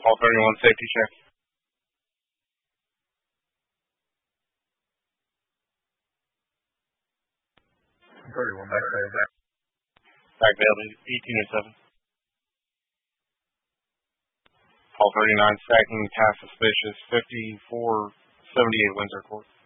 Paul 31, safety check. 31, back there. Back veiled, 18 and 7. Paul 39, stacking, task suspicious, 5478 Windsor Court.